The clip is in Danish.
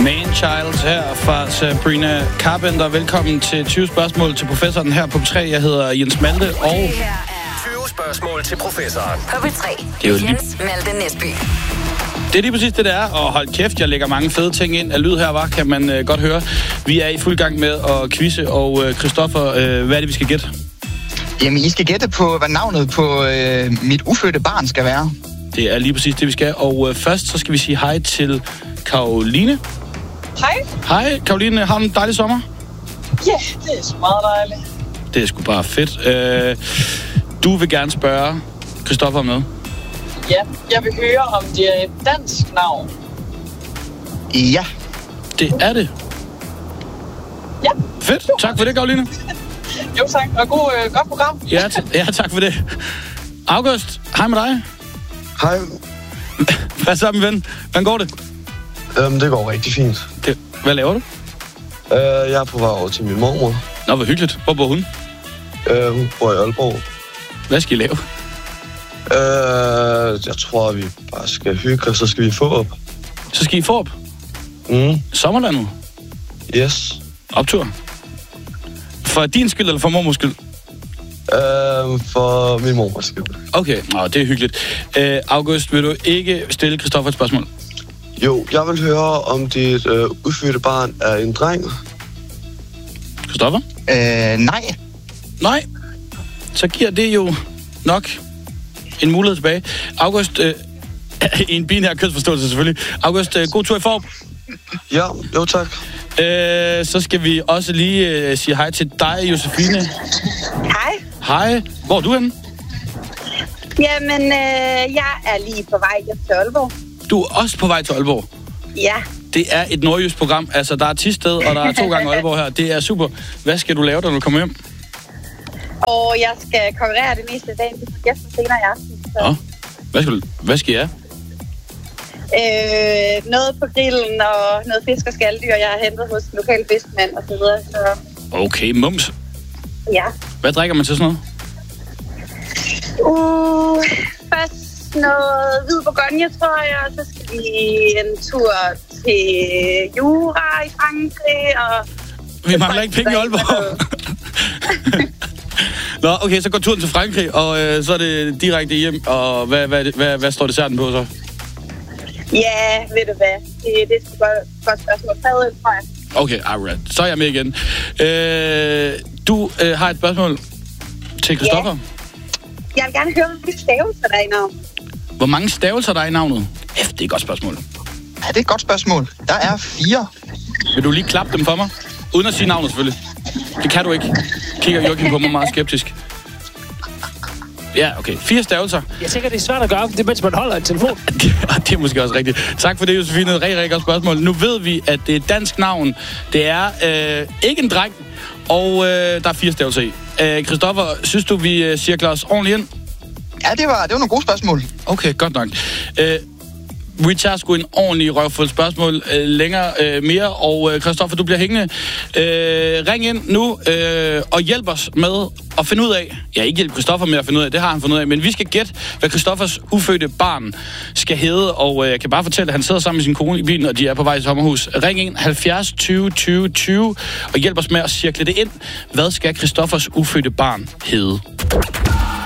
Man-Child her fra Sabrina Carpenter. Velkommen til 20 spørgsmål til professoren her på P3. Jeg hedder Jens Malte, og... Det her er 20 spørgsmål til professoren. på P3. Det er jo Jens Malte Næsby. Det er lige præcis det, der er. Og hold kæft, jeg lægger mange fede ting ind af lyd her, var, kan man godt høre. Vi er i fuld gang med at quizze, og Christoffer, hvad er det, vi skal gætte? Jamen, I skal gætte på, hvad navnet på mit ufødte barn skal være. Det er lige præcis det, vi skal. Og først så skal vi sige hej til Karoline. Hej. Hej, Karoline. Har du en dejlig sommer? Ja, det er så meget dejligt. Det er sgu bare fedt. Du vil gerne spørge Christoffer om noget. Ja, jeg vil høre, om det er et dansk navn. Ja. Det er det. Ja. Fedt. Tak for det, Karoline. Jo tak, og godt program. Ja, tak for det. August, hej med dig. Hej. Hvad så, min ven? Hvordan går det? Det går rigtig fint. Hvad laver du? Jeg er på vej over til min mormor. Nå, hvor hyggeligt. Hvor bor hun? Hun bor i Aalborg. Hvad skal I lave? Jeg tror, vi bare skal hygge, og så skal vi få op. Så skal I få op? Sommerlandet? Yes. Optur? For din skyld, eller for mormors skyld? For min mormors skyld. Okay, det er hyggeligt. August, vil du ikke stille Christoffer et spørgsmål? Jo, jeg vil høre, om dit ufødte barn er en dreng. Christoffer? Nej. Nej. Så giver det jo nok en mulighed tilbage. August, i en binær kønsforståelse selvfølgelig. August, god tur i form. Ja, jo tak. Så skal vi også lige sige hej til dig, Josefine. Hej. Hej. Hvor er du henne? Jamen, jeg er lige på vej hjem til Aalborg. Du er også på vej til Aalborg? Ja. Det er et nordjysk program. Altså, der er Thisted, og der er 2 gange Aalborg her. Det er super. Hvad skal du lave, da du kommer hjem? Og jeg skal konkurrere det meste af dagen til gæster senere i aften. Så. Hvad skal jeg? Noget på grillen og noget fisk og skaldyr, jeg har hentet hos den lokale fiskmand og så videre. Så. Okay, mums. Ja. Hvad drikker man til sådan noget? Først noget hvid bourgogne, tror jeg, og så skal vi en tur til Jura i Frankrig, og... Vi mangler ikke penge i Aalborg. Nå, okay, så går turen til Frankrig, og så er det direkte hjem, og hvad står desserten på så? Ja, ved du hvad? Det er sgu godt spørgsmål. Fadøl, tror jeg. Okay, alright. Så er jeg med igen. Du har et spørgsmål til Christoffer. Ja. Jeg vil gerne høre, hvilke stavelser der er i navnet. Hvor mange stavelser der er i navnet? Det er et godt spørgsmål. Ja, det er et godt spørgsmål. Der er 4. Vil du lige klappe dem for mig? Uden at sige navnet selvfølgelig. Det kan du ikke. Kigger Joachim på mig meget skeptisk. Ja, okay. 4 stavelser. Jeg tænker, det er svært at gøre, det mens man holder en telefon. Det er måske også rigtigt. Tak for det, Josefine. Rigtig godt spørgsmål. Nu ved vi, at det er et dansk navn. Det er ikke en dreng, og der er 4 stavelser i. Christoffer, synes du, vi cirkler os ordentligt ind? Ja, det var nogle gode spørgsmål. Okay, godt nok. Vi tager sgu en ordentlig røvfuld spørgsmål længere mere, og Christoffer, du bliver hængende. Ring ind nu og hjælp os med at finde ud af, ikke hjælp Christoffer med at finde ud af, det har han fundet ud af, men vi skal gætte, hvad Christoffers ufødte barn skal hedde, og jeg kan bare fortælle, at han sidder sammen med sin kone i bilen, og de er på vej til sommerhus. Ring ind 70 20 20 20 og hjælp os med at cirkle det ind. Hvad skal Christoffers ufødte barn hedde?